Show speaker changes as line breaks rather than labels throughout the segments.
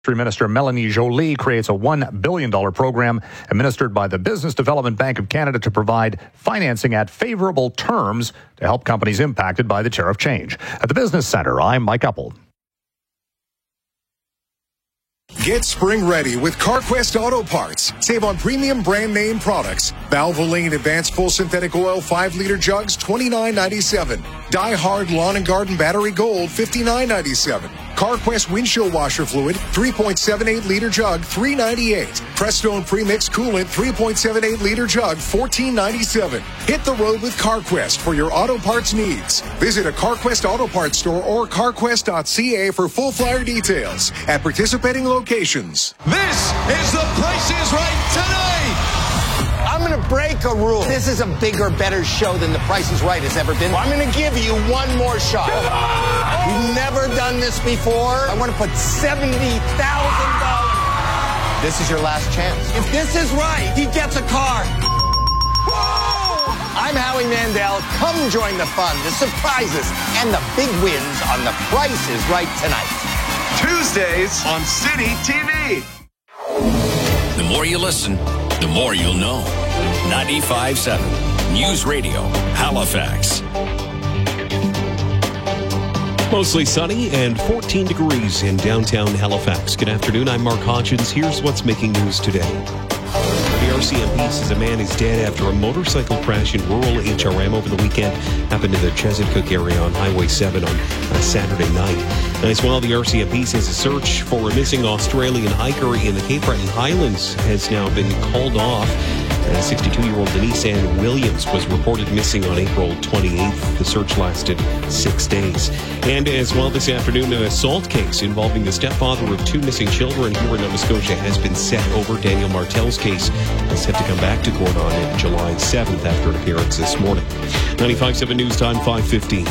Minister Melanie Joly creates a $1 billion program administered by the Business Development Bank of Canada to provide financing at favorable terms to help companies impacted by the tariff change. At the Business Center, I'm Mike Uppel.
Get spring ready with CarQuest Auto Parts. Save on premium brand name products. Valvoline Advanced Full Synthetic Oil 5-liter jugs, $29.97. Die Hard Lawn and Garden Battery Gold, $59.97. CarQuest Windshield Washer Fluid, 3.78-liter jug, $3.98. Prestone Premix Coolant, 3.78-liter jug, $14.97. Hit the road with CarQuest for your auto parts needs. Visit a CarQuest Auto Parts store or carquest.ca for full flyer details at participating locations.
This is The Price is Right tonight.
I'm going to break a rule. This is a bigger, better show than The Price is Right has ever been. I'm going to give you one more shot. We've never done this before. I want to put $70,000. This is your last chance. If this is right, he gets a car. Whoa! I'm Howie Mandel. Come join the fun, the surprises, and the big wins on The Price is Right tonight.
Tuesdays on City TV.
The more you listen, the more you'll know. 95.7 News Radio, Halifax.
Mostly sunny and 14 degrees in downtown Halifax. Good afternoon, I'm Mark Hodgins. Here's what's making news today. The RCMP says a man is dead after a motorcycle crash in rural HRM over the weekend. Happened in the Chesapeake area on Highway 7 on Saturday night. As well, the RCMP says a search for a missing Australian hiker in the Cape Breton Highlands has now been called off. 62-year-old Denise Ann Williams was reported missing on April 28th. The search lasted 6 days. And as well this afternoon, an assault case involving the stepfather of 2 missing children here in Nova Scotia has been set over. Daniel Martel's case is set to come back to court on July 7th after an appearance this morning. 95.7 News Time, 5:15. It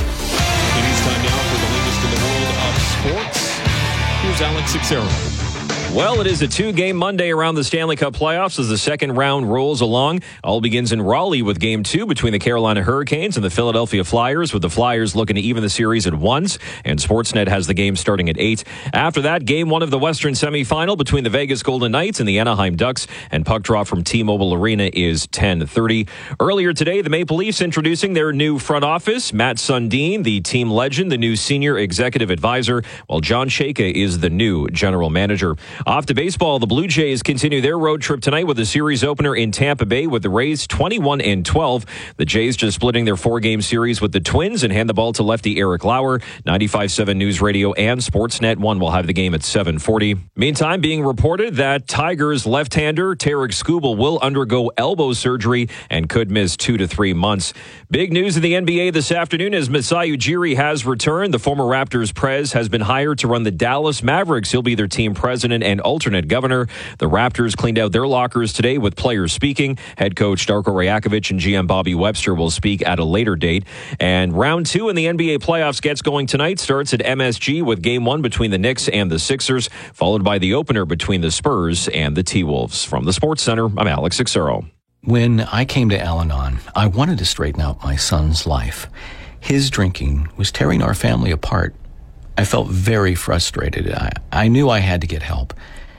is time now for the latest in the world of sports. Here's Alex Sixero.
Well, it is a 2-game Monday around the Stanley Cup playoffs as the second round rolls along. All begins in Raleigh with Game 2 between the Carolina Hurricanes and the Philadelphia Flyers, with the Flyers looking to even the series at 1, and Sportsnet has the game starting at 8. After that, Game 1 of the Western semifinal between the Vegas Golden Knights and the Anaheim Ducks, and puck drop from T-Mobile Arena is 10:30. Earlier today, the Maple Leafs introducing their new front office. Matt Sundin, the team legend, the new senior executive advisor, while John Shaka is the new general manager. Off to baseball, the Blue Jays continue their road trip tonight with a series opener in Tampa Bay with the Rays 21-12. The Jays just splitting their 4-game series with the Twins and hand the ball to lefty Eric Lauer. 95.7 News Radio and Sportsnet 1 will have the game at 7:40. Meantime, being reported that Tigers left-hander Tarek Skubal will undergo elbow surgery and could miss 2 to 3 months. Big news in the NBA this afternoon as Masai Ujiri has returned. The former Raptors Prez has been hired to run the Dallas Mavericks. He'll be their team president and alternate governor. The Raptors cleaned out their lockers today with players speaking. Head coach Darko Rajakovic and GM Bobby Webster will speak at a later date. And round 2 in the NBA playoffs gets going tonight. Starts at MSG with Game 1 between the Knicks and the Sixers, followed by the opener between the Spurs and the T-Wolves. From the Sports Center, I'm Alex Sixero.
When I came to Al-Anon, I wanted to straighten out my son's life. His drinking was tearing our family apart. I felt very frustrated. I knew I had to get help.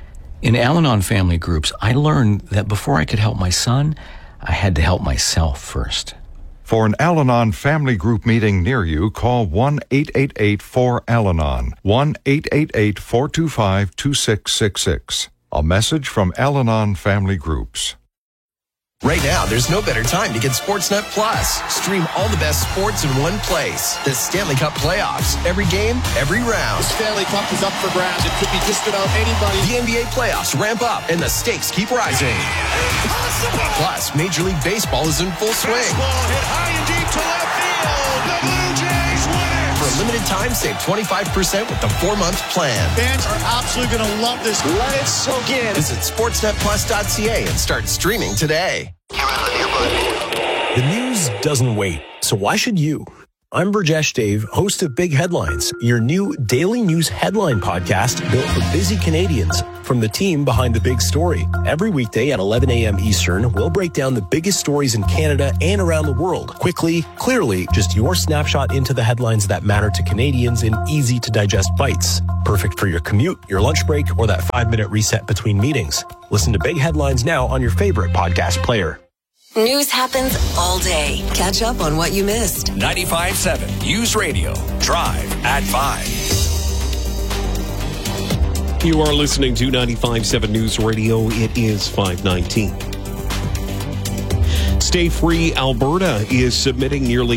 In Al-Anon family groups, I learned that before I could help my son, I had to help myself first.
For an Al-Anon family group meeting near you, call 1-888-4-AL-ANON, 1-888-425-2666. A message from Al-Anon family groups.
Right now, there's no better time to get Sportsnet Plus. Stream all the best sports in one place. The Stanley Cup playoffs. Every game, every round.
The Stanley Cup is up for grabs. It could be just about anybody.
The NBA playoffs ramp up, and the stakes keep rising.
Impossible!
Plus, Major League Baseball is in full swing.
Baseball hit high and deep to left field. The Blue Jays win it!
For a limited time, save 25% with the 4-month plan.
Fans are absolutely going to love this. Let it soak in.
Visit sportsnetplus.ca and start streaming today.
The news doesn't wait, so why should you? I'm Burjesh Dave, host of Big Headlines, your new daily news headline podcast built for busy Canadians from the team behind the big story. Every weekday at 11 a.m. Eastern, we'll break down the biggest stories in Canada and around the world. Quickly, clearly, just your snapshot into the headlines that matter to Canadians in easy-to-digest bites. Perfect for your commute, your lunch break, or that 5-minute reset between meetings. Listen to Big Headlines now on your favorite podcast player.
News happens all day. Catch up on what you missed.
95.7 News Radio. Drive at 5.
You are listening to 95.7 News Radio. It is 5:19. Stay Free Alberta is submitting nearly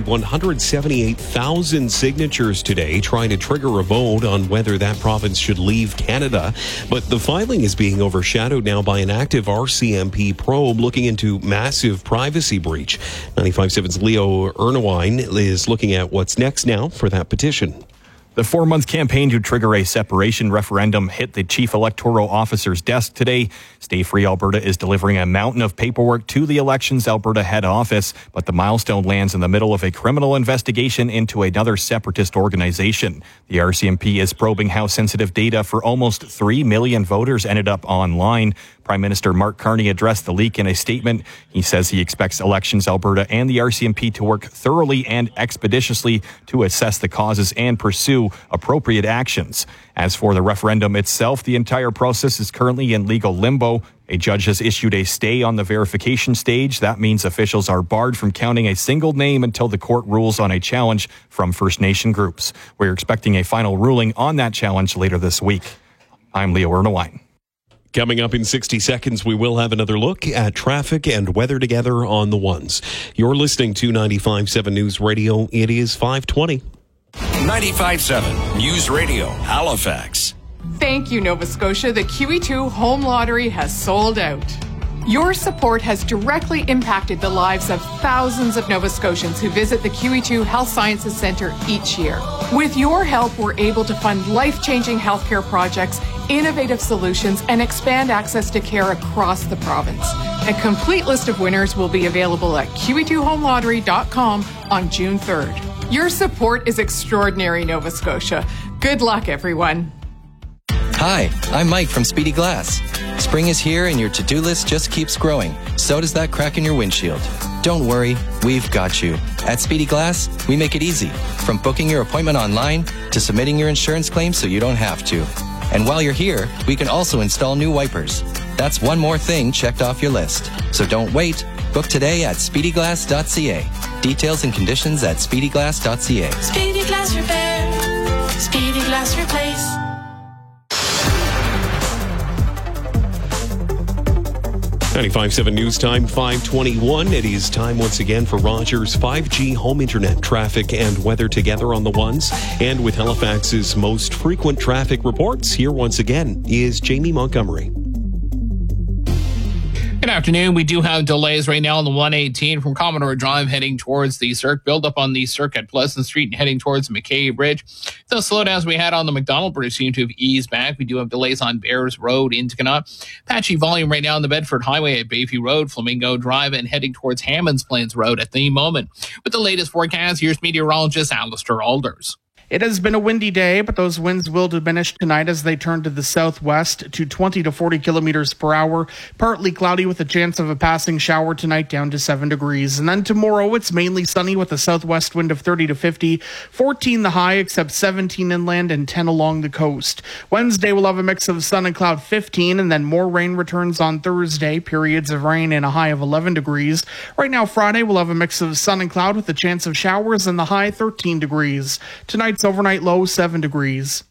178,000 signatures today, trying to trigger a vote on whether that province should leave Canada. But the filing is being overshadowed now by an active RCMP probe looking into massive privacy breach. 95.7's Leo Ernewine is looking at what's next now for that petition.
The 4-month campaign to trigger a separation referendum hit the chief electoral officer's desk today. Stay Free Alberta is delivering a mountain of paperwork to the Elections Alberta head office, but the milestone lands in the middle of a criminal investigation into another separatist organization. The RCMP is probing how sensitive data for almost 3 million voters ended up online. Prime Minister Mark Carney addressed the leak in a statement. He says he expects Elections Alberta and the RCMP to work thoroughly and expeditiously to assess the causes and pursue appropriate actions. As for the referendum itself, the entire process is currently in legal limbo. A judge has issued a stay on the verification stage. That means officials are barred from counting a single name until the court rules on a challenge from First Nation groups. We're expecting a final ruling on that challenge later this week. I'm Leo Ernewine.
Coming up in 60 seconds, we will have another look at traffic and weather together on the ones. You're listening to 95.7 News Radio. It is 5:20.
95.7 News Radio, Halifax.
Thank you, Nova Scotia. The QE2 Home Lottery has sold out. Your support has directly impacted the lives of thousands of Nova Scotians who visit the QE2 Health Sciences Centre each year. With your help, we're able to fund life-changing healthcare projects, innovative solutions, and expand access to care across the province. A complete list of winners will be available at QE2HomeLottery.com on June 3rd. Your support is extraordinary, Nova Scotia. Good luck, everyone.
Hi, I'm Mike from Speedy Glass. Spring is here and your to-do list just keeps growing. So does that crack in your windshield. Don't worry, we've got you. At Speedy Glass, we make it easy. From booking your appointment online to submitting your insurance claim so you don't have to. And while you're here, we can also install new wipers. That's one more thing checked off your list. So don't wait. Book today at speedyglass.ca. Details and conditions at speedyglass.ca.
Speedy Glass Repair. Speedy Glass Replace.
95.7 News Time, 5:21. It is time once again for Rogers 5G home internet traffic and weather together on the ones. And with Halifax's most frequent traffic reports, here once again is Jamie Montgomery.
Good afternoon. We do have delays right now on the 118 from Commodore Drive heading towards the Cirque. Build up on the Cirque at Pleasant Street and heading towards McKay Bridge. The slowdowns we had on the McDonald Bridge seem to have eased back. We do have delays on Bears Road into Canada. Patchy volume right now on the Bedford Highway at Bayview Road, Flamingo Drive, and heading towards Hammonds Plains Road at the moment. With the latest forecast, here's meteorologist Alistair Alders.
It has been a windy day, but those winds will diminish tonight as they turn to the southwest to 20 to 40 kilometers per hour. Partly cloudy with a chance of a passing shower tonight, down to 7 degrees. And then tomorrow, it's mainly sunny with a southwest wind of 30 to 50. 14 the high, except 17 inland and 10 along the coast. Wednesday, we'll have a mix of sun and cloud, 15, and then more rain returns on Thursday. Periods of rain and a high of 11 degrees. Right now, Friday, we'll have a mix of sun and cloud with a chance of showers and the high 13 degrees. Tonight's overnight low 7 degrees.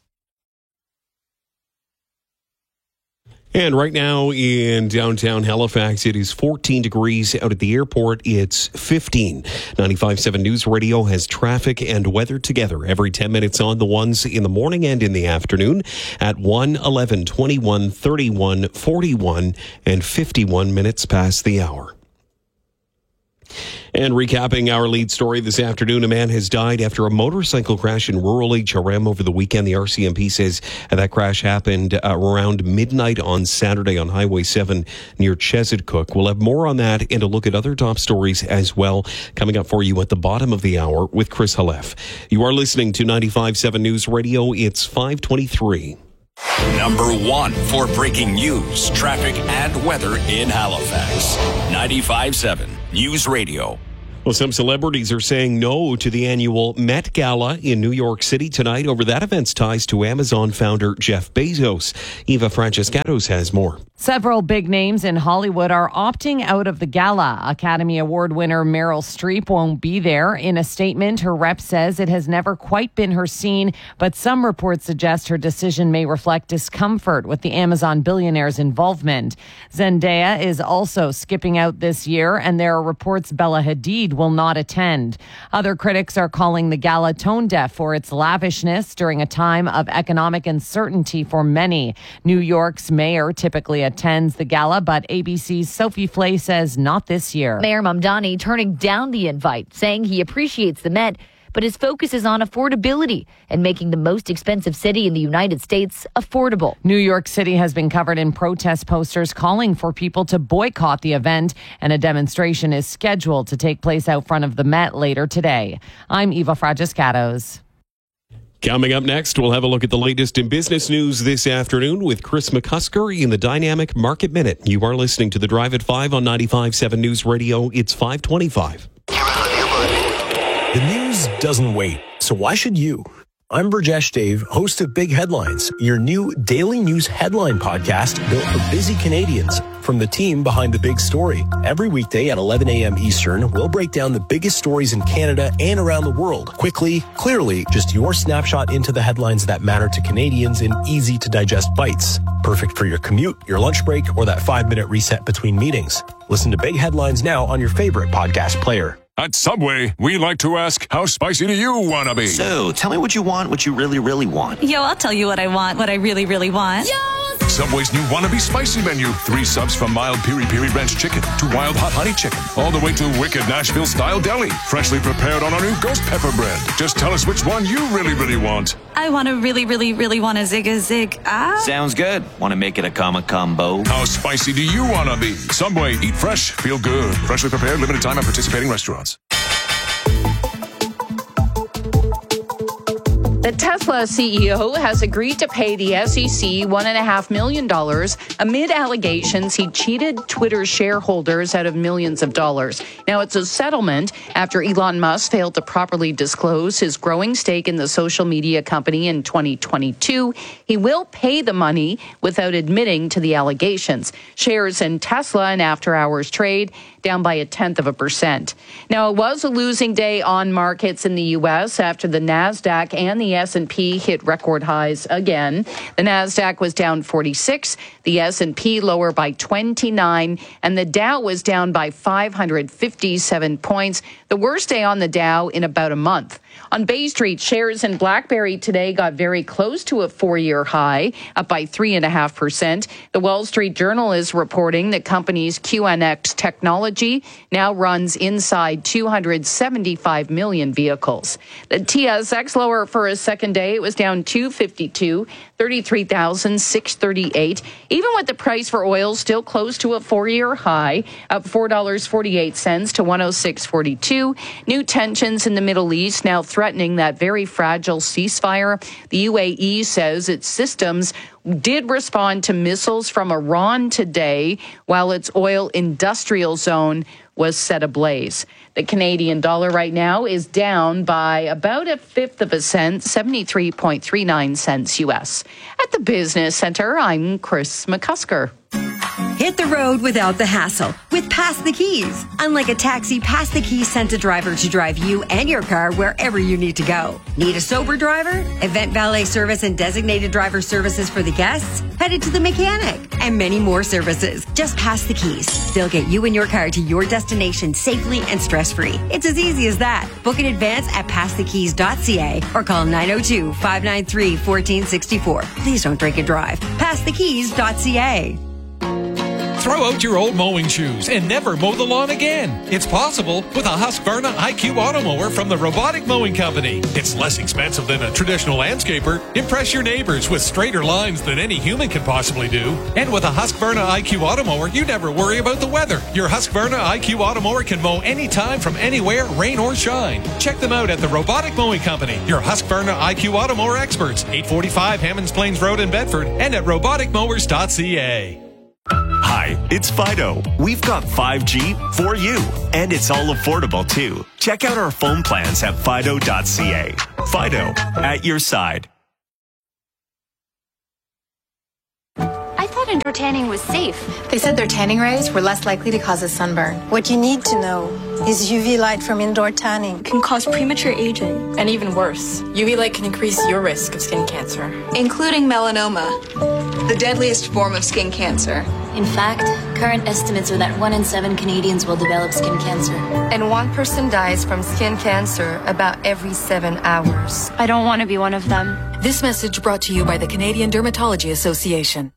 And right now in downtown Halifax, it is 14 degrees. Out at the airport, it's 15. 95.7 News Radio has traffic and weather together every 10 minutes on the ones in the morning and in the afternoon at 1, 11, 21, 31, 41, and 51 minutes past the hour. And recapping our lead story this afternoon, a man has died after a motorcycle crash in rural HRM over the weekend. The RCMP says that crash happened around midnight on Saturday on Highway 7 near Chesetcook. We'll have more on that and a look at other top stories as well coming up for you at the bottom of the hour with Chris Halef. You are listening to 95.7 News Radio. It's 5:23.
Number 1 for breaking news, traffic, and weather in Halifax. 95.7 News Radio.
Well, some celebrities are saying no to the annual Met Gala in New York City tonight over that event's ties to Amazon founder Jeff Bezos. Eva Francescatos has more.
Several big names in Hollywood are opting out of the gala. Academy Award winner Meryl Streep won't be there. In a statement, her rep says it has never quite been her scene, but some reports suggest her decision may reflect discomfort with the Amazon billionaire's involvement. Zendaya is also skipping out this year, and there are reports Bella Hadid will not attend. Other critics are calling the gala tone deaf for its lavishness during a time of economic uncertainty for many. New York's mayor typically attends the gala, but ABC's Sophie Flay says not this year.
Mayor Mamdani turning down the invite, saying he appreciates the Met, but his focus is on affordability and making the most expensive city in the United States affordable.
New York City has been covered in protest posters calling for people to boycott the event, and a demonstration is scheduled to take place out front of the Met later today. I'm Eva Francescatos.
Coming up next, we'll have a look at the latest in business news this afternoon with Chris McCusker in the Dynamic Market Minute. You are listening to The Drive at 5 on 95.7 News Radio. It's 5:25.
The news doesn't wait, so why should you? I'm Burjesh Dave, host of Big Headlines, your new daily news headline podcast built for busy Canadians. From the team behind the big story. Every weekday at 11 a.m. Eastern, we'll break down the biggest stories in Canada and around the world. Quickly, clearly, just your snapshot into the headlines that matter to Canadians in easy-to-digest bites. Perfect for your commute, your lunch break, or that 5-minute reset between meetings. Listen to Big Headlines now on your favorite podcast player.
At Subway, we like to ask, how spicy do you want to be?
So, tell me what you want, what you really, really want.
Yo, I'll tell you what I want, what I really, really want.
Yo!
Subway's new Wannabe Spicy menu. 3 subs from mild piri-piri ranch chicken to wild hot honey chicken. All the way to wicked Nashville-style deli. Freshly prepared on our new ghost pepper bread. Just tell us which one you really, really want.
I want to really, really, really want a zig.
Sounds good. Want to make it a combo?
How spicy do you want to be? Subway, eat fresh, feel good. Freshly prepared, limited time at participating restaurants.
The Tesla CEO has agreed to pay the SEC $1.5 million amid allegations he cheated Twitter shareholders out of millions of dollars. Now, it's a settlement after Elon Musk failed to properly disclose his growing stake in the social media company in 2022. He will pay the money without admitting to the allegations. Shares in Tesla in after-hours trade down by 0.1%. Now, it was a losing day on markets in the U.S. after the NASDAQ and the S&P hit record highs again. The NASDAQ was down 46, the S&P lower by 29, and the Dow was down by 557 points, the worst day on the Dow in about a month. On Bay Street, shares in BlackBerry today got very close to a 4-year high, up by 3.5%. The Wall Street Journal is reporting that company's QNX technology now runs inside 275 million vehicles. The TSX lower for a second day. It was down 252, 33,638. Even with the price for oil still close to a 4-year high, up $4.48 to 106.42. New tensions in the Middle East now threatening that very fragile ceasefire. The UAE says its systems did respond to missiles from Iran today, while its oil industrial zone was set ablaze. The Canadian dollar right now is down by about 1/5 cent, 73.39 cents U.S. At the Business Center, I'm Chris McCusker.
Hit the road without the hassle with Pass the Keys. Unlike a taxi, Pass the Keys sends a driver to drive you and your car wherever you need to go. Need a sober driver? Event valet service and designated driver services for the guests? Headed to the mechanic and many more services. Just Pass the Keys. They'll get you and your car to your destination safely and stress-free. It's as easy as that. Book in advance at passthekeys.ca or call 902-593-1464. Please don't drink and drive. Passthekeys.ca.
Throw out your old mowing shoes and never mow the lawn again. It's possible with a Husqvarna IQ Automower from the Robotic Mowing Company. It's less expensive than a traditional landscaper. Impress your neighbors with straighter lines than any human can possibly do. And with a Husqvarna IQ Automower, you never worry about the weather. Your Husqvarna IQ Automower can mow anytime from anywhere, rain or shine. Check them out at the Robotic Mowing Company, your Husqvarna IQ Automower experts, 845 Hammonds Plains Road in Bedford, and at roboticmowers.ca.
Hi, it's Fido. We've got 5G for you, and it's all affordable too. Check out our phone plans at fido.ca. Fido, at your side.
I thought indoor tanning was safe. They said their tanning rays were less likely to cause a sunburn.
What you need to know is UV light from indoor tanning
Can cause premature aging. And even worse, UV light can increase your risk of skin cancer,
including melanoma, the deadliest form of skin cancer.
In fact, current estimates are that 1 in 7 Canadians will develop skin cancer.
And 1 person dies from skin cancer about every 7 hours.
I don't want to be one of them.
This message brought to you by the Canadian Dermatology Association.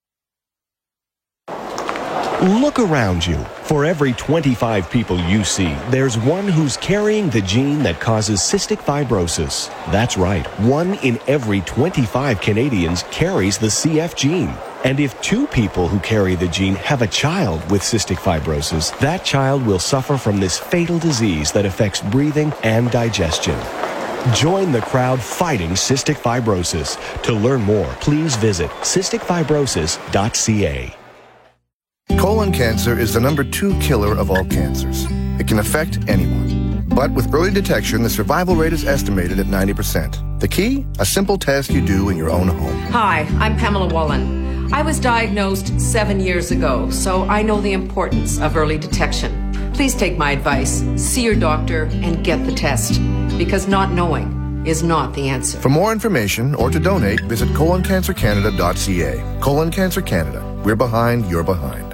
Look around you. For every 25 people you see, there's one who's carrying the gene that causes cystic fibrosis. That's right, 1 in every 25 Canadians carries the CF gene. And if 2 people who carry the gene have a child with cystic fibrosis, that child will suffer from this fatal disease that affects breathing and digestion. Join the crowd fighting cystic fibrosis. To learn more, please visit cysticfibrosis.ca.
Colon cancer is the number 2 killer of all cancers. It can affect anyone. But with early detection, the survival rate is estimated at 90%. The key? A simple test you do in your own home.
Hi, I'm Pamela Wallen. I was diagnosed 7 years ago, so I know the importance of early detection. Please take my advice, see your doctor, and get the test, because not knowing is not the answer.
For more information or to donate, visit coloncancercanada.ca. Colon Cancer Canada. We're behind, you're behind.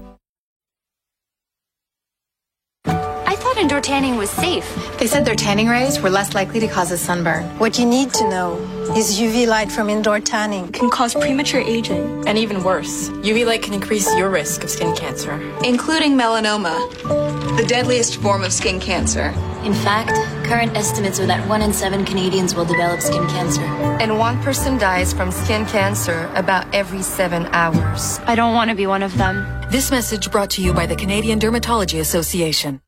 Indoor tanning was safe. They said their tanning rays were less likely to cause a sunburn.
What you need to know is UV light from indoor tanning
Can cause premature aging. And even worse, UV light can increase your risk of skin cancer,
including melanoma, the deadliest form of skin cancer.
In fact, current estimates are that 1 in 7 Canadians will develop skin cancer.
And 1 person dies from skin cancer about every 7 hours.
I don't want to be one of them.
This message brought to you by the Canadian Dermatology Association.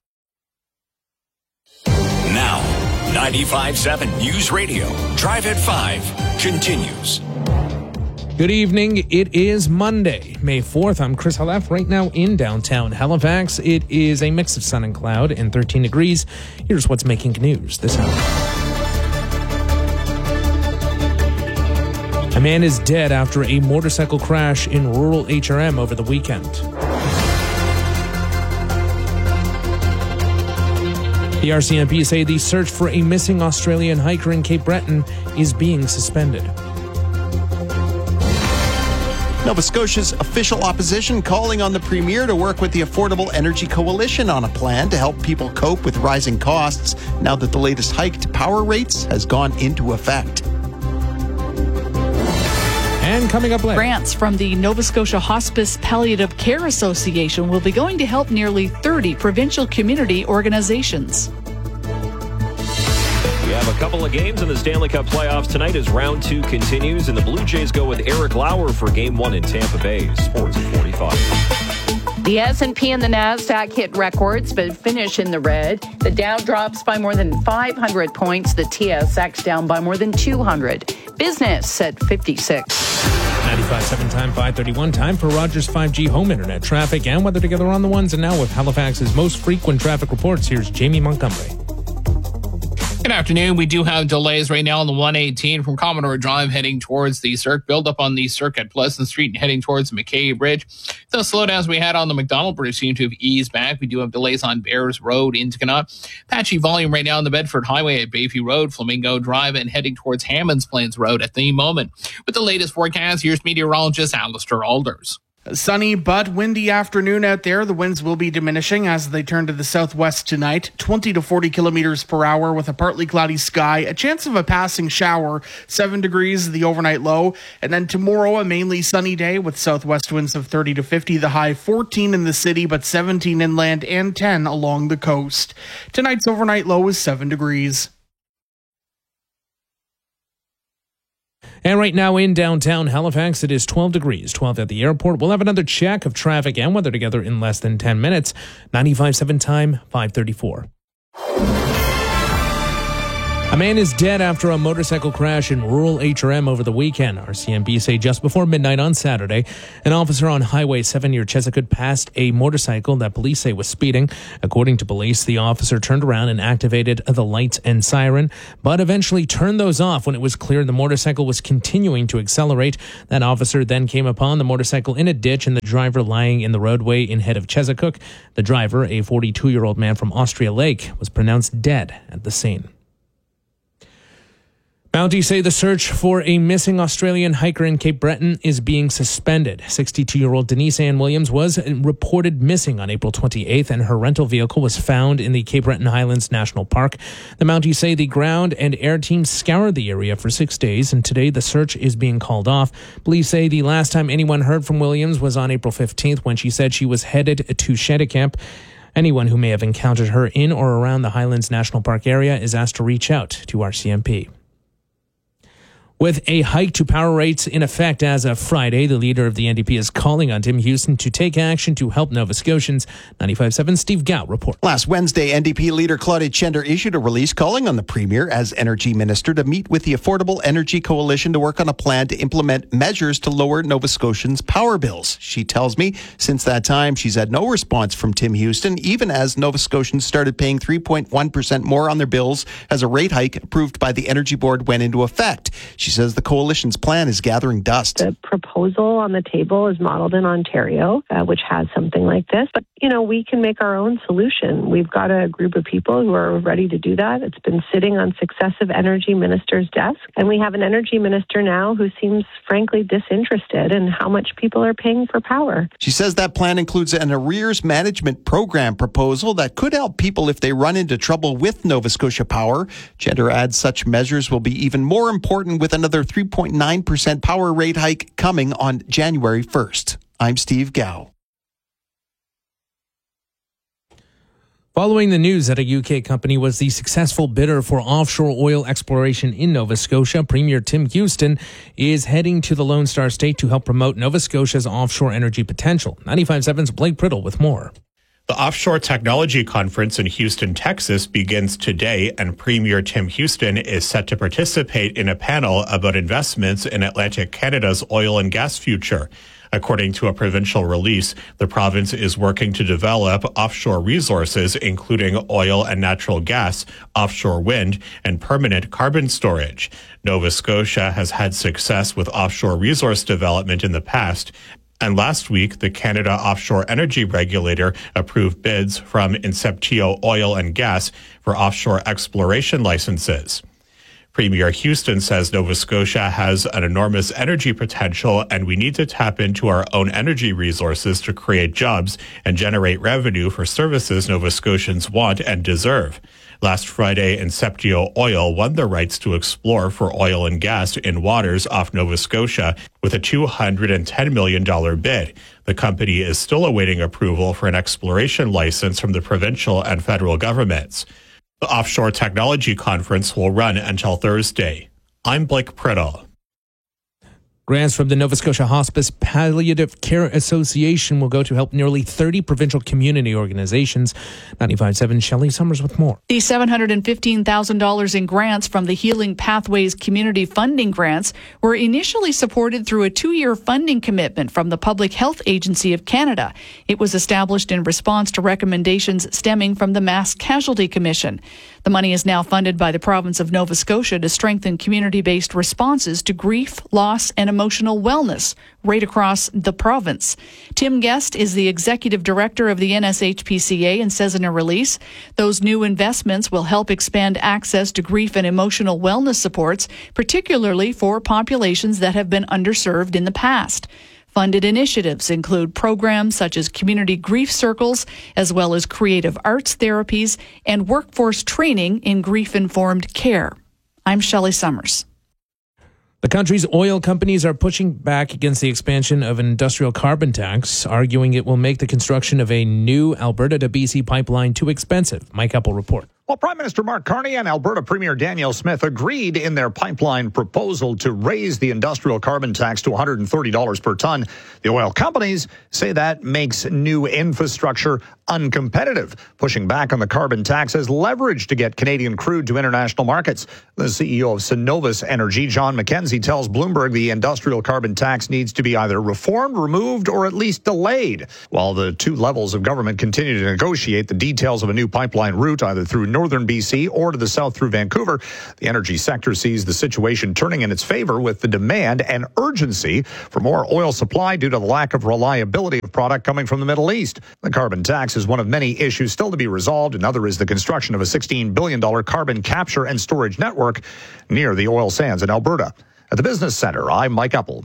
Now, 95.7 News Radio, Drive at 5, continues.
Good evening. It is Monday, May 4th. I'm Chris Halef. Right now in downtown Halifax, it is a mix of sun and cloud and 13 degrees. Here's what's making news this hour. A man is dead after a motorcycle crash in rural HRM over the weekend. The RCMP say the search for a missing Australian hiker in Cape Breton is being suspended.
Nova Scotia's official opposition calling on the Premier to work with the Affordable Energy Coalition on a plan to help people cope with rising costs now that the latest hike to power rates has gone into effect.
And coming up later,
grants from the Nova Scotia Hospice Palliative Care Association will be going to help nearly 30 provincial community organizations.
We have a couple of games in the Stanley Cup playoffs tonight as round 2 continues, and the Blue Jays go with Eric Lauer for game 1 in Tampa Bay. Sports at 45.
The S&P and the NASDAQ hit records, but finish in the red. The Dow drops by more than 500 points. The TSX down by more than 200. Business at 56.
95.7 time, 5:31 time for Rogers 5G home internet traffic and weather together on the ones. And now with Halifax's most frequent traffic reports, here's Jamie Montgomery.
Good afternoon. We do have delays right now on the 118 from Commodore Drive heading towards the Cirque. Build up on the Cirque at Pleasant Street and heading towards the McKay Bridge. The slowdowns we had on the McDonald Bridge seem to have eased back. We do have delays on Bears Road into Canot. Patchy volume right now on the Bedford Highway at Bayview Road, Flamingo Drive, and heading towards Hammonds Plains Road at the moment. With the latest forecast, here's meteorologist Alistair Alders.
Sunny but windy afternoon out there. The winds will be diminishing as they turn to the southwest tonight. 20 to 40 kilometers per hour with a partly cloudy sky. A chance of a passing shower. 7 degrees the overnight low. And then tomorrow, a mainly sunny day with southwest winds of 30 to 50. The high 14 in the city, but 17 inland and 10 along the coast. Tonight's overnight low is 7 degrees.
And right now in downtown Halifax, it is 12 degrees, 12 at the airport. We'll have another check of traffic and weather together in less than 10 minutes. 95.7 time, 5:34. A man is dead after a motorcycle crash in rural HRM over the weekend. RCMP say just before midnight on Saturday, an officer on Highway 7 near Chesapeake passed a motorcycle that police say was speeding. According to police, the officer turned around and activated the lights and siren, but eventually turned those off when it was clear the motorcycle was continuing to accelerate. That officer then came upon the motorcycle in a ditch and the driver lying in the roadway in head of Chesapeake. The driver, a 42-year-old man from Austria Lake, was pronounced dead at the scene. Mounties say the search for a missing Australian hiker in Cape Breton is being suspended. 62-year-old Denise Ann Williams was reported missing on April 28th, and her rental vehicle was found in the Cape Breton Highlands National Park. The Mounties say the ground and air teams scoured the area for 6 days, and today the search is being called off. Police say the last time anyone heard from Williams was on April 15th when she said she was headed to Shedicamp. Anyone who may have encountered her in or around the Highlands National Park area is asked to reach out to RCMP. With a hike to power rates in effect as of Friday, the leader of the NDP is calling on Tim Houston to take action to help Nova Scotians. 95.7 Steve Gow report.
Last Wednesday, NDP leader Claudia Chender issued a release calling on the Premier as Energy Minister to meet with the Affordable Energy Coalition to work on a plan to implement measures to lower Nova Scotians' power bills. She tells me since that time, she's had no response from Tim Houston, even as Nova Scotians started paying 3.1% more on their bills as a rate hike approved by the Energy Board went into effect. She says the coalition's plan is gathering dust.
The proposal on the table is modeled in Ontario, which has something like this. But, we can make our own solution. We've got a group of people who are ready to do that. It's been sitting on successive energy ministers' desks. And we have an energy minister now who seems, frankly, disinterested in how much people are paying for power.
She says that plan includes an arrears management program proposal that could help people if they run into trouble with Nova Scotia Power. Chender adds such measures will be even more important with another 3.9% power rate hike coming on January 1st. I'm Steve Gow.
Following the news that a UK company was the successful bidder for offshore oil exploration in Nova Scotia, Premier Tim Houston is heading to the Lone Star State to help promote Nova Scotia's offshore energy potential. 95.7's Blake Priddle with more.
The Offshore Technology Conference in Houston, Texas begins today, and Premier Tim Houston is set to participate in a panel about investments in Atlantic Canada's oil and gas future. According to a provincial release, the province is working to develop offshore resources, including oil and natural gas, offshore wind, and permanent carbon storage. Nova Scotia has had success with offshore resource development in the past. And last week, the Canada Offshore Energy Regulator approved bids from Inceptio Oil and Gas for offshore exploration licenses. Premier Houston says Nova Scotia has an enormous energy potential, and we need to tap into our own energy resources to create jobs and generate revenue for services Nova Scotians want and deserve. Last Friday, Inceptio Oil won the rights to explore for oil and gas in waters off Nova Scotia with a $210 million bid. The company is still awaiting approval for an exploration license from the provincial and federal governments. The Offshore Technology Conference will run until Thursday. I'm Blake Priddle.
Grants from the Nova Scotia Hospice Palliative Care Association will go to help nearly 30 provincial community organizations. 95.7 Shelley Summers with more.
The $715,000 in grants from the Healing Pathways Community Funding Grants were initially supported through a 2-year funding commitment from the Public Health Agency of Canada. It was established in response to recommendations stemming from the Mass Casualty Commission. The money is now funded by the province of Nova Scotia to strengthen community-based responses to grief, loss, and emotional wellness right across the province. Tim Guest is the executive director of the NSHPCA and says in a release, those new investments will help expand access to grief and emotional wellness supports, particularly for populations that have been underserved in the past. Funded initiatives include programs such as community grief circles, as well as creative arts therapies and workforce training in grief-informed care. I'm Shelley Summers.
The country's oil companies are pushing back against the expansion of an industrial carbon tax, arguing it will make the construction of a new Alberta to BC pipeline too expensive. Mike Eppel report.
Well, Prime Minister Mark Carney and Alberta Premier Danielle Smith agreed in their pipeline proposal to raise the industrial carbon tax to $130 per ton. The oil companies say that makes new infrastructure uncompetitive. Pushing back on the carbon tax as leverage to get Canadian crude to international markets. The CEO of Cenovus Energy, John McKenzie, tells Bloomberg the industrial carbon tax needs to be either reformed, removed, or at least delayed. While the two levels of government continue to negotiate the details of a new pipeline route, either through northern BC or to the south through Vancouver, the energy sector sees the situation turning in its favor with the demand and urgency for more oil supply due to the lack of reliability of product coming from the Middle East. The carbon tax is one of many issues still to be resolved. Another is the construction of a $16 billion carbon capture and storage network near the oil sands in Alberta. At the Business Center, I'm Mike Eppel.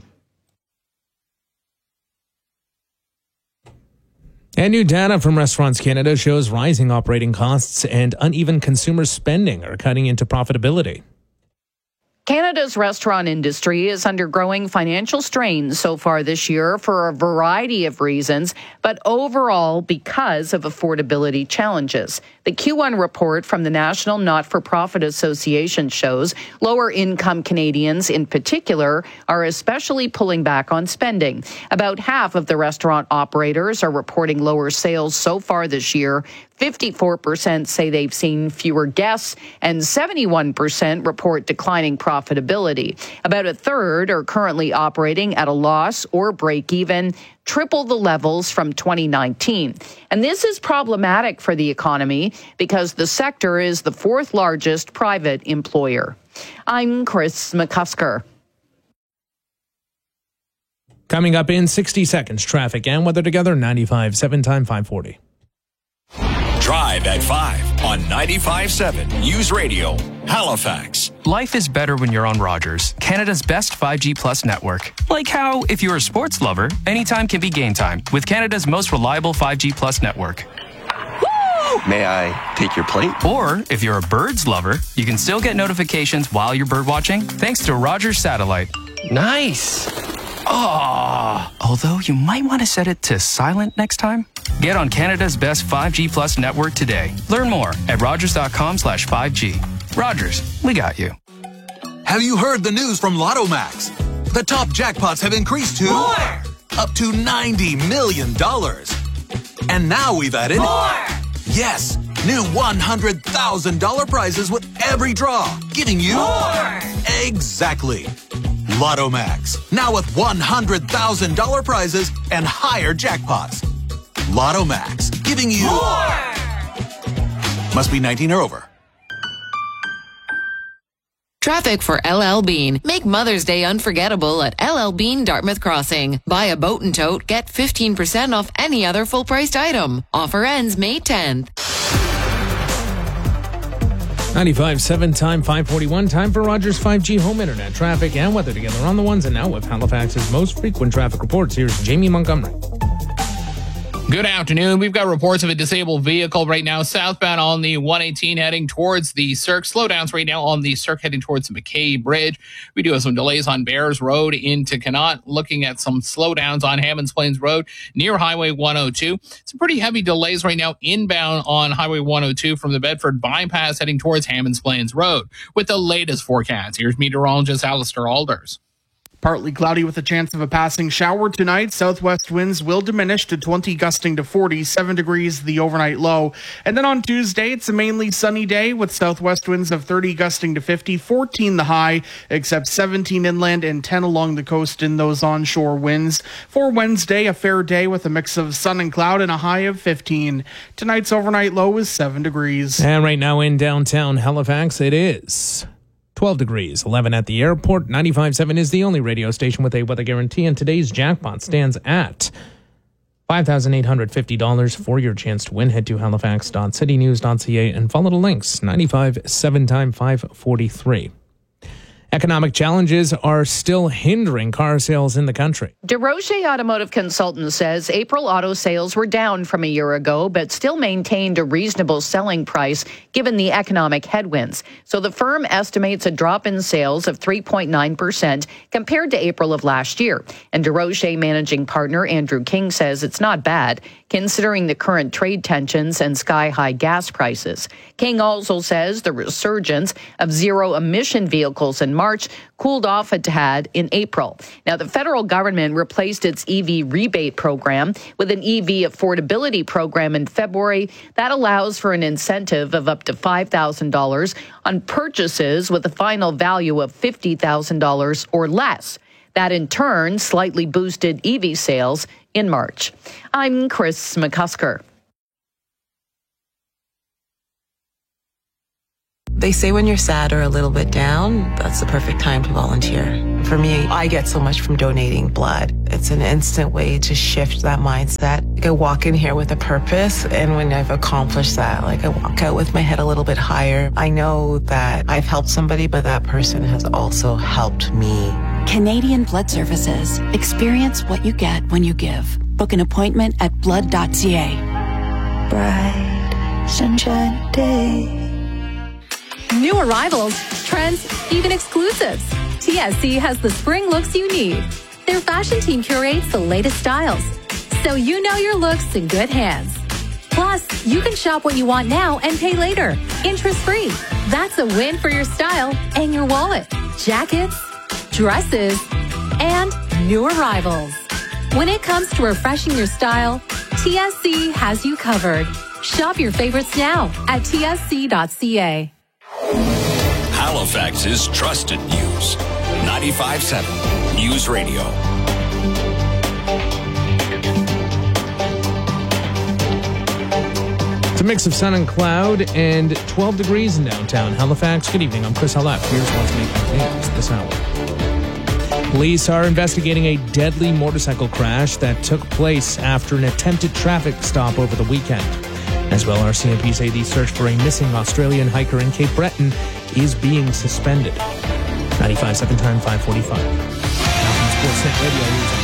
And new data from Restaurants Canada shows rising operating costs and uneven consumer spending are cutting into profitability.
Canada's restaurant industry is undergoing financial strains so far this year for a variety of reasons, but overall because of affordability challenges. The Q1 report from the National Not-for-Profit Association shows lower income Canadians in particular are especially pulling back on spending. About half of the restaurant operators are reporting lower sales so far this year. 54% say they've seen fewer guests, and 71% report declining profitability. About a third are currently operating at a loss or break even, triple the levels from 2019. And this is problematic for the economy because the sector is the fourth largest private employer. I'm Chris McCusker.
Coming up in 60 seconds, traffic and weather together, 95.7 time 540.
Drive at 5 on 95.7 News Radio, Halifax.
Life is better when you're on Rogers, Canada's best 5G Plus network. Like how, if you're a sports lover, anytime can be game time with Canada's most reliable 5G Plus network.
May I take your plate?
Or, if you're a birds lover, you can still get notifications while you're bird watching thanks to Rogers Satellite.
Nice.
Oh, although you might want to set it to silent next time. Get on Canada's best 5G Plus network today. Learn more at rogers.com/5G. Rogers, we got you.
Have you heard the news from Lotto Max? The top jackpots have increased to more! Up to $90 million. And now we've added more! Yes, new $100,000 prizes with every draw, giving you more! Exactly. Lotto Max, now with $100,000 prizes and higher jackpots. Lotto Max, giving you more! Must be 19 or over.
Traffic for LL Bean. Make Mother's Day unforgettable at LL Bean Dartmouth Crossing. Buy a boat and tote, get 15% off any other full-priced item. Offer ends May 10th.
95.7 time 541. Time for Rogers 5G home internet. Traffic and weather together on the ones and now with Halifax's most frequent traffic reports. Here's Jamie Montgomery.
Good afternoon. We've got reports of a disabled vehicle right now southbound on the 118 heading towards the Cirque. Slowdowns right now on the Cirque heading towards the McKay Bridge. We do have some delays on Bears Road into Connaught. Looking at some slowdowns on Hammonds Plains Road near Highway 102. Some pretty heavy delays right now inbound on Highway 102 from the Bedford bypass heading towards Hammonds Plains Road. With the latest forecast, here's meteorologist Alistair Alders.
Partly cloudy with a chance of a passing shower tonight. Southwest winds will diminish to 20, gusting to 40, 7 degrees the overnight low. And then on Tuesday, it's a mainly sunny day with southwest winds of 30, gusting to 50, 14 the high, except 17 inland and 10 along the coast in those onshore winds. For Wednesday, a fair day with a mix of sun and cloud and a high of 15. Tonight's overnight low is 7 degrees.
And right now in downtown Halifax, it is 12 degrees, 11 at the airport. 95.7 is the only radio station with a weather guarantee, and today's jackpot stands at $5,850 for your chance to win. Head to halifax.citynews.ca and follow the links. 95.7 time 543. Economic challenges are still hindering car sales in the country.
DeRocher Automotive Consultants says April auto sales were down from a year ago, but still maintained a reasonable selling price given the economic headwinds. So the firm estimates a drop in sales of 3.9% compared to April of last year. And DeRocher managing partner Andrew King says it's not bad, considering the current trade tensions and sky-high gas prices. King also says the resurgence of zero-emission vehicles in March cooled off a tad in April. Now, the federal government replaced its EV rebate program with an EV affordability program in February that allows for an incentive of up to $5,000 on purchases with a final value of $50,000 or less. That, in turn, slightly boosted EV sales in March. I'm Chris McCusker.
They say when you're sad or a little bit down, that's the perfect time to volunteer. For me, I get so much from donating blood. It's an instant way to shift that mindset. I walk in here with a purpose, and when I've accomplished that, I walk out with my head a little bit higher. I know that I've helped somebody, but that person has also helped me.
Canadian Blood Services. Experience what you get when you give. Book an appointment at blood.ca.
Bright sunshine day.
New arrivals, trends, even exclusives. TSC has the spring looks you need. Their fashion team curates the latest styles, so you know your looks in good hands. Plus, you can shop what you want now and pay later, interest-free. That's a win for your style and your wallet. Jackets, dresses, and new arrivals. When it comes to refreshing your style, TSC has you covered. Shop your favorites now at tsc.ca.
Halifax's trusted news. 95.7 News Radio.
It's a mix of sun and cloud and 12 degrees in downtown Halifax. Good evening. I'm Chris Halef. Here's what's making news this hour. Police are investigating a deadly motorcycle crash that took place after an attempted traffic stop over the weekend. As well, RCMP say the search for a missing Australian hiker in Cape Breton is being suspended. 95.7 time, 5:45. Sportsnet Radio News.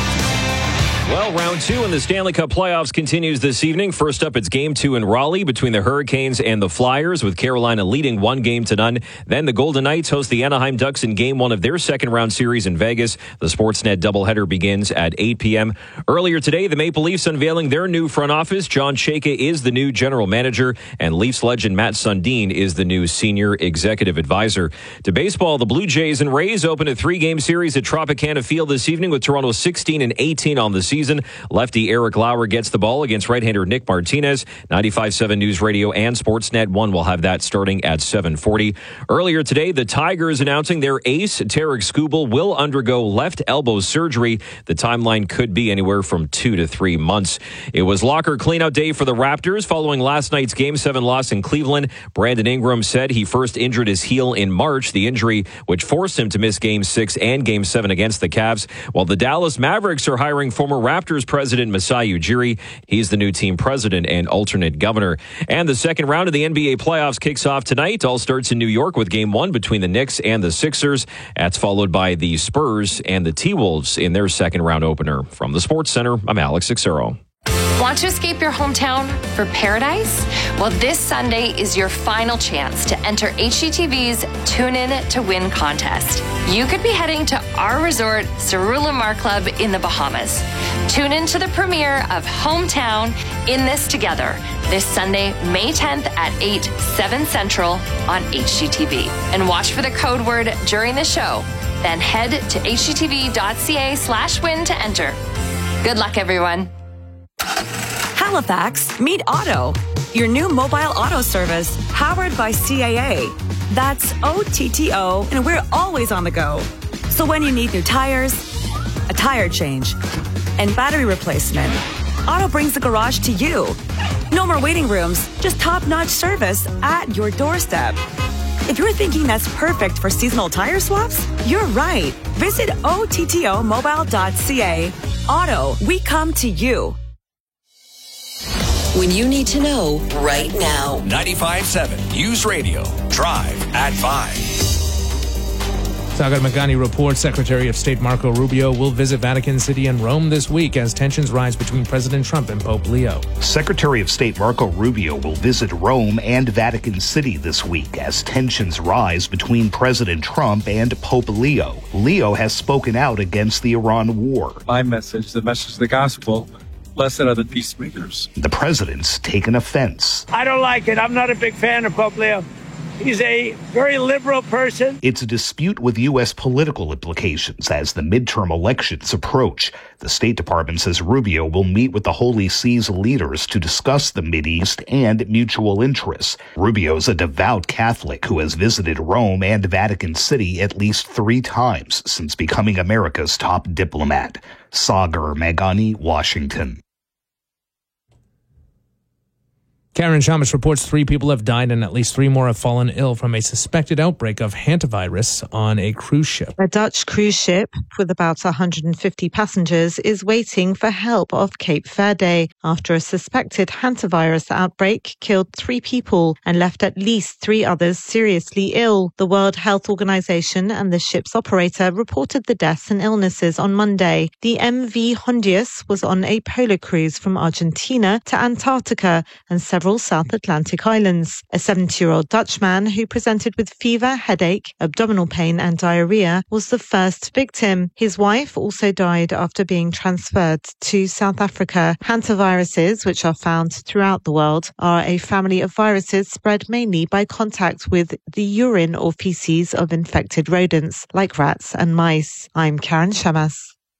Well, round two in the Stanley Cup playoffs continues this evening. First up, it's Game 2 in Raleigh between the Hurricanes and the Flyers, with Carolina leading 1-0. Then the Golden Knights host the Anaheim Ducks in Game 1 of their second-round series in Vegas. The Sportsnet doubleheader begins at 8 p.m. Earlier today, the Maple Leafs unveiling their new front office. John Chayka is the new general manager, and Leafs legend Matt Sundin is the new senior executive advisor. To baseball, the Blue Jays and Rays open a 3-game series at Tropicana Field this evening with Toronto 16-18 on the season. Lefty Eric Lauer gets the ball against right-hander Nick Martinez. 95.7 News Radio and Sportsnet 1 will have that starting at 7:40. Earlier today, the Tigers announcing their ace, Tarek Skubal, will undergo left elbow surgery. The timeline could be anywhere from 2 to 3 months. It was locker cleanout day for the Raptors following last night's Game 7 loss in Cleveland. Brandon Ingram said he first injured his heel in March, the injury which forced him to miss Game 6 and Game 7 against the Cavs. While the Dallas Mavericks are hiring former Raptors president Masai Ujiri. He's the new team president and alternate governor. And the second round of the NBA playoffs kicks off tonight. All starts in New York with Game 1 between the Knicks and the Sixers. That's followed by the Spurs and the T-Wolves in their second round opener. From the Sports Center, I'm Alex Sixero.
Want to escape your hometown for paradise? Well, this Sunday is your final chance to enter HGTV's Tune In to Win contest. You could be heading to our resort, Cerula Mar Club in the Bahamas. Tune in to the premiere of Hometown in This Together this Sunday, May 10th at 8, 7 Central on HGTV. And watch for the code word during the show. Then head to hgtv.ca/win to enter. Good luck, everyone.
Halifax, meet Auto, your new mobile auto service powered by CAA. That's OTTO, and we're always on the go. So when you need new tires, a tire change, and battery replacement, Auto brings the garage to you. No more waiting rooms, just top-notch service at your doorstep. If you're thinking that's perfect for seasonal tire swaps, you're right. Visit OTTOmobile.ca. Auto, we come to you.
When you need to know right now.
95.7 News Radio. Drive at 5.
Sagar Meghani reports Secretary of State Marco Rubio will visit Vatican City and Rome this week as tensions rise between President Trump and Pope Leo.
Secretary of State Marco Rubio will visit Rome and Vatican City this week as tensions rise between President Trump and Pope Leo. Leo has spoken out against the Iran war.
My message, the message of the gospel, blessed are the peacemakers.
The president's taken offense.
I don't like it. I'm not a big fan of Pope Leo. He's a very liberal person.
It's a dispute with U.S. political implications as the midterm elections approach. The State Department says Rubio will meet with the Holy See's leaders to discuss the Mideast and mutual interests. Rubio's a devout Catholic who has visited Rome and Vatican City at least 3 times since becoming America's top diplomat. Sagar Meghani, Washington.
Karen Shamus reports 3 people have died and at least 3 more have fallen ill from a suspected outbreak of hantavirus on a cruise ship.
A Dutch cruise ship with about 150 passengers is waiting for help off Cape Verde after a suspected hantavirus outbreak killed 3 people and left at least 3 others seriously ill. The World Health Organization and the ship's operator reported the deaths and illnesses on Monday. The MV Hondius was on a polar cruise from Argentina to Antarctica and several South Atlantic islands. A 70-year-old Dutchman who presented with fever, headache, abdominal pain and diarrhea was the first victim. His wife also died after being transferred to South Africa. Hantaviruses, which are found throughout the world, are a family of viruses spread mainly by contact with the urine or feces of infected rodents like rats and mice. I'm Karen Shamas.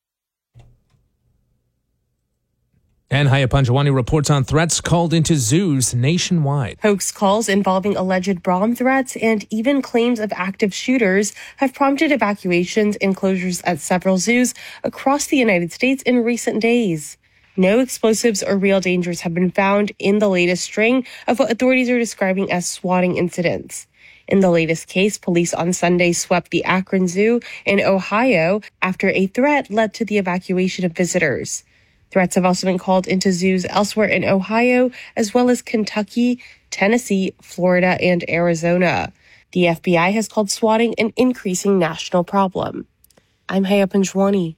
And Haya Panjwani reports on threats called into zoos nationwide.
Hoax calls involving alleged bomb threats and even claims of active shooters have prompted evacuations and closures at several zoos across the United States in recent days. No explosives or real dangers have been found in the latest string of what authorities are describing as swatting incidents. In the latest case, police on Sunday swept the Akron Zoo in Ohio after a threat led to the evacuation of visitors. Threats have also been called into zoos elsewhere in Ohio, as well as Kentucky, Tennessee, Florida, and Arizona. The FBI has called swatting an increasing national problem. I'm Haya Panjwani.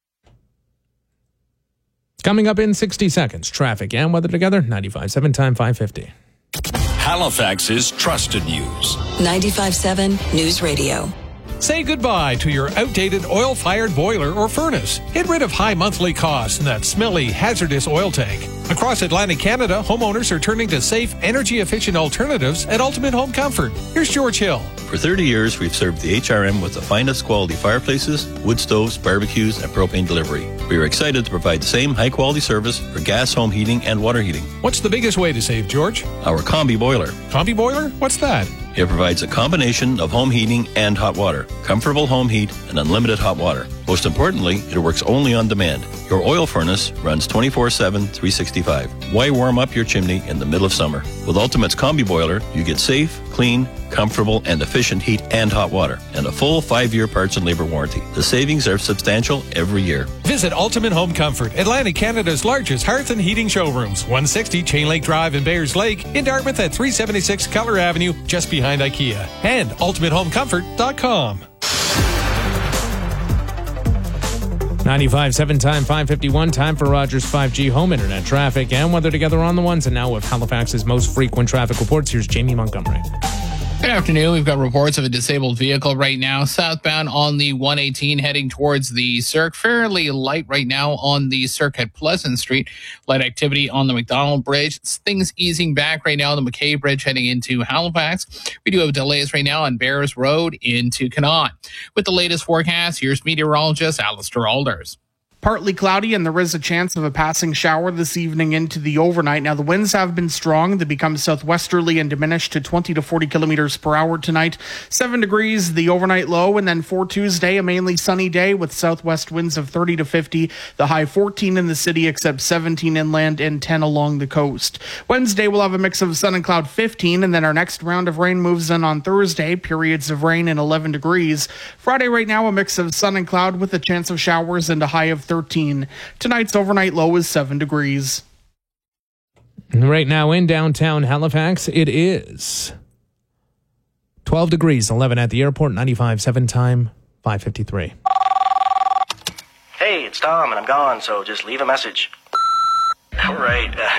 Coming up in 60 seconds, traffic and weather together, 95.7 Time 550.
Halifax's trusted news.
95.7 News Radio.
Say goodbye to your outdated oil-fired boiler or furnace. Get rid of high monthly costs and that smelly, hazardous oil tank. Across Atlantic Canada, homeowners are turning to safe, energy-efficient alternatives at Ultimate Home Comfort. Here's George Hill.
For 30 years, we've served the HRM with the finest quality fireplaces, wood stoves, barbecues, and propane delivery. We are excited to provide the same high-quality service for gas home heating and water heating.
What's the biggest way to save, George?
Our Combi Boiler.
Combi Boiler? What's that?
It provides a combination of home heating and hot water, comfortable home heat, and unlimited hot water. Most importantly, it works only on demand. Your oil furnace runs 24/7, 365. Why warm up your chimney in the middle of summer? With Ultimate's Combi Boiler, you get safe, clean, comfortable, and efficient heat and hot water, and a full 5-year parts and labor warranty. The savings are substantial every year.
Visit Ultimate Home Comfort, Atlantic Canada's largest hearth and heating showrooms. 160 Chain Lake Drive in Bayers Lake, in Dartmouth at 376 Keller Avenue, just behind IKEA. And ultimatehomecomfort.com.
95.7 Time 551. Time for Rogers 5G home internet traffic and weather together on the ones. And now with Halifax's most frequent traffic reports, here's Jamie Montgomery.
Good afternoon. We've got reports of a disabled vehicle right now southbound on the 118 heading towards the Cirque. Fairly light right now on the Cirque at Pleasant Street. Light activity on the McDonald Bridge. Things easing back right now on the McKay Bridge heading into Halifax. We do have delays right now on Bears Road into Canaan. With the latest forecast, here's meteorologist Alistair Alders.
Partly cloudy, and there is a chance of a passing shower this evening into the overnight. Now, the winds have been strong. They become southwesterly and diminish to 20 to 40 kilometers per hour tonight. 7 degrees, the overnight low, and then for Tuesday, a mainly sunny day with southwest winds of 30 to 50. The high 14 in the city, except 17 inland and 10 along the coast. Wednesday, we'll have a mix of sun and cloud, 15, and then our next round of rain moves in on Thursday. Periods of rain and 11 degrees. Friday, right now, a mix of sun and cloud with a chance of showers and a high of 13. Tonight's overnight low is 7 degrees.
Right now in downtown Halifax, it is 12 degrees, 11 at the airport, 95.7 Time 5:53.
Hey, it's Tom, and I'm gone, so just leave a message. All right,